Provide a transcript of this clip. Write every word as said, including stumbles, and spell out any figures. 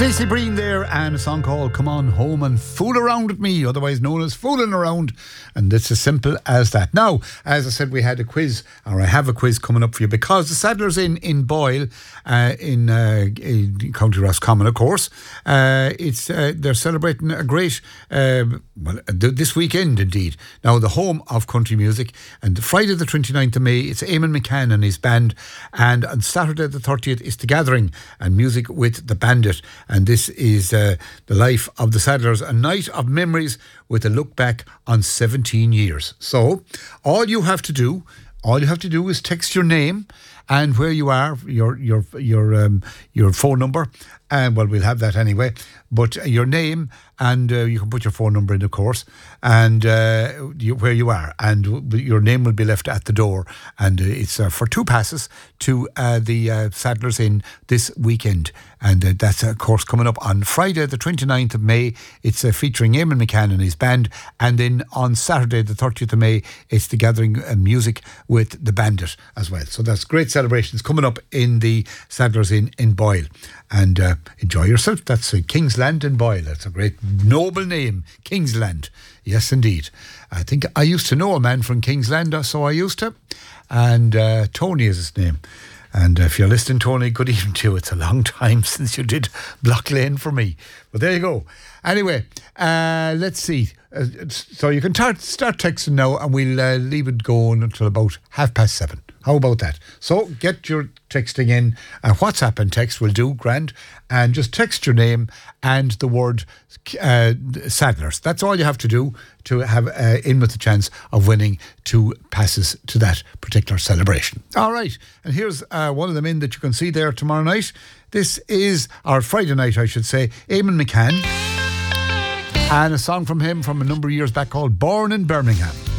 Stacey Breen there, and a song called Come On Home and Fool Around With Me, otherwise known as Fooling Around, and it's as simple as that. Now, as I said, we had a quiz, or I have a quiz coming up for you, because the Saddlers in, in Boyle, uh, in, uh, in County Roscommon, of course, uh, it's uh, they're celebrating a great, uh, well, this weekend indeed. Now, the home of country music, and Friday the twenty-ninth of May, it's Eamon McCann and his band, and on Saturday the thirtieth, it's The Gathering and music with The Bandit. And this is uh, the life of the Saddlers, a night of memories with a look back on seventeen years. So all you have to do, all you have to do is text your name and where you are, your your your um, your phone number, and well, we'll have that anyway. But uh, your name, and uh, you can put your phone number in, of course, and uh, you, where you are, and your name will be left at the door. And uh, it's uh, for two passes to uh, the uh, Saddlers in this weekend. And uh, that's, of course, coming up on Friday, the twenty-ninth of May. It's uh, featuring Eamon McCann and his band. And then on Saturday, the thirtieth of May, it's The Gathering uh, music with The Bandit as well. So that's great celebrations coming up in the Saddlers in, in Boyle. And uh, enjoy yourself. That's uh, Kingsland in Boyle. That's a great, noble name, Kingsland. Yes, indeed. I think I used to know a man from Kingsland, so I used to. And uh, Tony is his name. And if you're listening, Tony, good evening to you. It's a long time since you did Block Lane for me. But there you go. Anyway, uh, let's see. Uh, so you can tar- start texting now, and we'll uh, leave it going until about half past seven. How about that? So get your texting in. Uh, WhatsApp and text will do, grand. And just text your name and the word uh, Saddlers. That's all you have to do to have uh, in with the chance of winning two passes to that particular celebration. All right. And here's uh, one of them in that you can see there tomorrow night. This is, our Friday night, I should say, Eamon McCann. And a song from him from a number of years back called Born in Birmingham.